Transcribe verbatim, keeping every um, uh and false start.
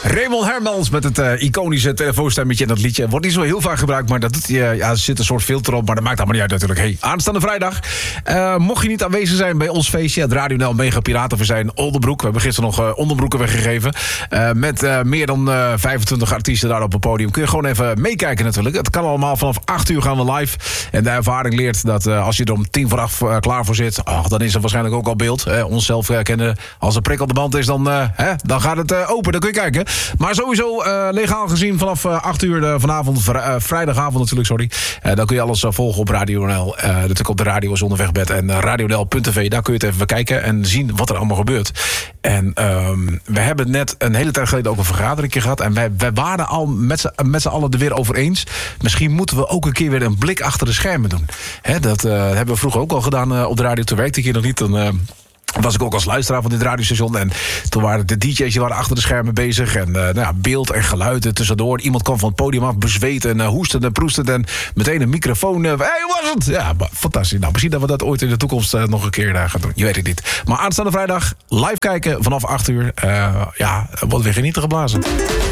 Raymond Hermans met het uh, iconische telefoonstemmetje en dat liedje. Wordt niet zo heel vaak gebruikt, maar dat doet, uh, ja, er zit een soort filter op. Maar dat maakt allemaal niet uit natuurlijk. Hey, aanstaande vrijdag. Uh, mocht je niet aanwezig zijn bij ons feestje, het Radio Nel Mega Piratenverzijn Oldenbroek. We hebben gisteren nog uh, onderbroeken weggegeven. Uh, met uh, meer dan uh, vijfentwintig artiesten daar op het podium. Kun je gewoon even meekijken natuurlijk. Het kan allemaal vanaf acht uur gaan we live. En de ervaring leert dat uh, als je er om tien voor acht uh, klaar voor zit, oh, dan is er waarschijnlijk ook al beeld. Uh, onszelf uh, kennen. Als er prik op de band is, dan, uh, hè, dan gaat het uh, open. Dan kun je kijken. Maar sowieso uh, legaal gezien vanaf uh, acht uur uh, vanavond, vri- uh, vrijdagavond natuurlijk, sorry. Uh, dan kun je alles uh, volgen op Radio Nel. Uh, natuurlijk op de radio is onderweg bed. En uh, radionel punt t v, daar kun je het even bekijken en zien wat er allemaal gebeurt. En um, we hebben net een hele tijd geleden ook een vergadering gehad. En wij, wij waren al met z'n, met z'n allen er weer over eens. Misschien moeten we ook een keer weer een blik achter de schermen doen. Hè, dat uh, hebben we vroeger ook al gedaan uh, op de radio. Toen werkte ik hier nog niet. Dan uh, was ik ook als luisteraar van dit radiostation. En toen waren de D J's die waren achter de schermen bezig. En uh, nou ja, beeld en geluid tussendoor. Iemand kwam van het podium af, bezweet en uh, hoestend en proestend. En meteen een microfoon. Hé, uh, hey, hoe was het? Ja, fantastisch. Nou, misschien dat we dat ooit in de toekomst uh, nog een keer uh, gaan doen. Je weet het niet. Maar aanstaande vrijdag live kijken vanaf acht uur. Uh, ja, wordt weer genieten geblazen.